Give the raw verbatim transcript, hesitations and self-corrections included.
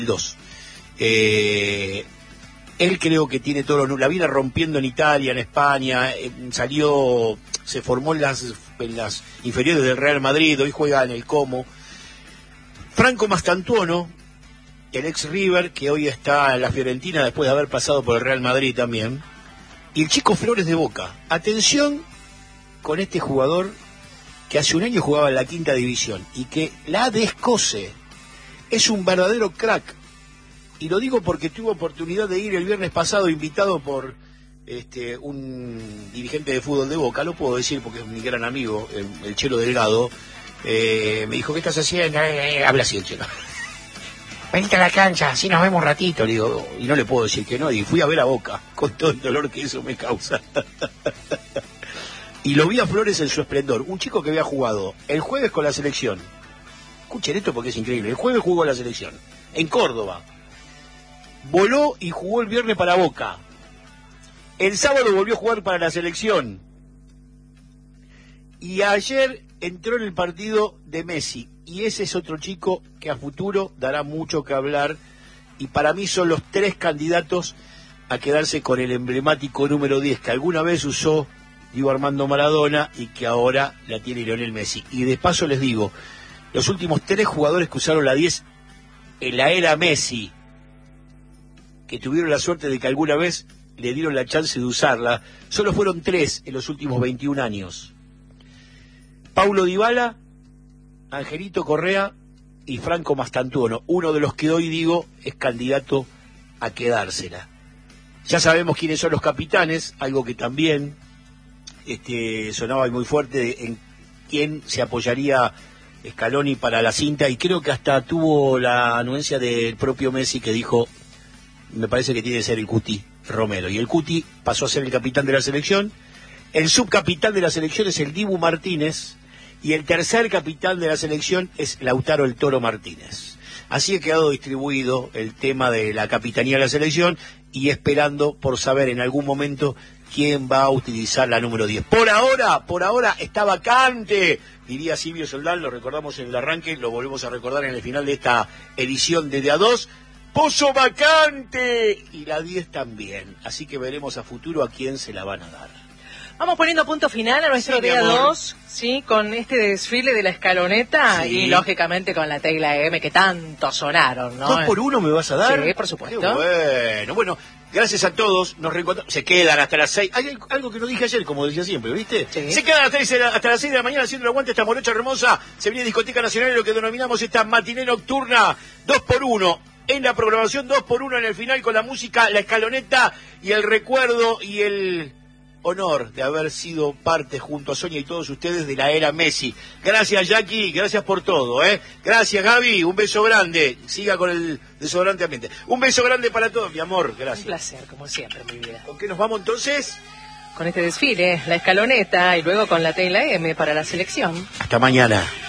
dos. Eh, él creo que tiene todo lo, la viene rompiendo en Italia, en España, eh, salió, se formó en las, en las inferiores del Real Madrid, hoy juega en el Como. Franco Mastantuono, el ex River, que hoy está en la Fiorentina después de haber pasado por el Real Madrid también. Y el Chico Flores de Boca. Atención con este jugador que hace un año jugaba en la quinta división y que la descoce. Es un verdadero crack. Y lo digo porque tuve oportunidad de ir el viernes pasado invitado por este un dirigente de fútbol de Boca, lo puedo decir porque es mi gran amigo, el, el Chelo Delgado. Eh, me dijo, ¿qué estás haciendo? Eh, habla así el Chelo. Vente a la cancha, así nos vemos un ratito, le digo, y no le puedo decir que no, y fui a ver a Boca, con todo el dolor que eso me causa. Y lo vi a Flores en su esplendor, un chico que había jugado el jueves con la selección. Escuchen esto porque es increíble, el jueves jugó la selección, en Córdoba. Voló y jugó el viernes para Boca. El sábado volvió a jugar para la selección. Y ayer entró en el partido de Messi. Y ese es otro chico que a futuro dará mucho que hablar. Y para mí son los tres candidatos a quedarse con el emblemático número diez que alguna vez usó Diego Armando Maradona y que ahora la tiene Lionel Messi. Y de paso les digo, los últimos tres jugadores que usaron la diez en la era Messi, que tuvieron la suerte de que alguna vez le dieron la chance de usarla, solo fueron tres en los últimos veintiún años. Paulo Dybala, Angelito Correa y Franco Mastantuono, uno de los que hoy digo es candidato a quedársela. Ya sabemos quiénes son los capitanes, algo que también este, sonaba muy fuerte en quién se apoyaría Scaloni para la cinta, y creo que hasta tuvo la anuencia del propio Messi que dijo, me parece que tiene que ser el Cuti Romero, y el Cuti pasó a ser el capitán de la selección. El subcapitán de la selección es el Dibu Martínez, y el tercer capitán de la selección es Lautaro el Toro Martínez. Así ha quedado distribuido el tema de la capitanía de la selección, y esperando por saber en algún momento quién va a utilizar la número diez. Por ahora, por ahora está vacante, diría Silvio Soldán, lo recordamos en el arranque, lo volvemos a recordar en el final de esta edición de De A dos. Pozo vacante, y la diez también, así que veremos a futuro a quién se la van a dar. Vamos poniendo punto final a nuestro Sí, día dos, sí, con este desfile de la escaloneta, sí, y lógicamente con la Tecla M que tanto sonaron, ¿no? ¿Dos por uno me vas a dar? Sí, por supuesto. Qué bueno, bueno, gracias a todos, nos reencontramos, se quedan hasta las seis, hay algo que no dije ayer, como decía siempre, ¿viste? Sí. Se quedan hasta, hasta las seis de la mañana haciendo el aguante esta morocha hermosa, se viene Discoteca Nacional, lo que denominamos esta matiné nocturna, dos por uno. En la programación dos por uno en el final con la música, la escaloneta y el recuerdo y el honor de haber sido parte junto a Sonia y todos ustedes de la era Messi. Gracias Jackie, gracias por todo, ¿eh? Gracias Gaby, un beso grande. Siga con el desodorante ambiente. Un beso grande para todos, mi amor, gracias. Un placer, como siempre, mi vida. ¿Con qué nos vamos entonces? Con este desfile, la escaloneta y luego con la Tecla M para la selección. Hasta mañana.